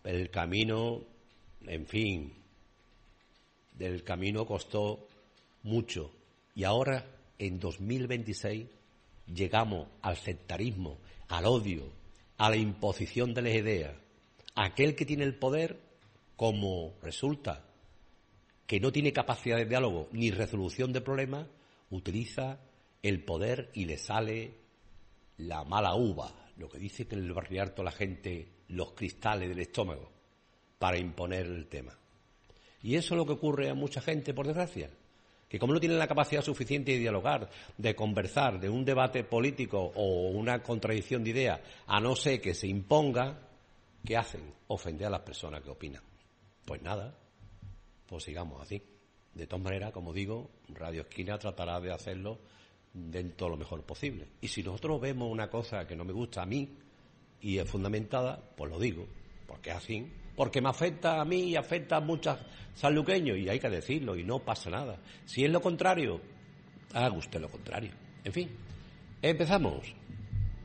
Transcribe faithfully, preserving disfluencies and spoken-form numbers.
el camino, en fin, del camino costó mucho. Y ahora, en dos mil veintiséis, llegamos al sectarismo, al odio, a la imposición de las ideas. Aquel que tiene el poder, como resulta que no tiene capacidad de diálogo ni resolución de problemas, utiliza el poder y le sale la mala uva, lo que dice que en el barrio alto la gente, los cristales del estómago, para imponer el tema. Y eso es lo que ocurre a mucha gente, por desgracia, que como no tienen la capacidad suficiente de dialogar, de conversar, de un debate político o una contradicción de ideas, a no ser que se imponga, ¿qué hacen? Ofender a las personas que opinan. Pues nada, pues sigamos así. De todas maneras, como digo, Radio Esquina tratará de hacerlo dentro de lo mejor posible. Y si nosotros vemos una cosa que no me gusta a mí y es fundamentada, pues lo digo, porque es así, porque me afecta a mí y afecta a muchos sanluqueños, y hay que decirlo, y no pasa nada. Si es lo contrario, haga usted lo contrario. En fin, empezamos.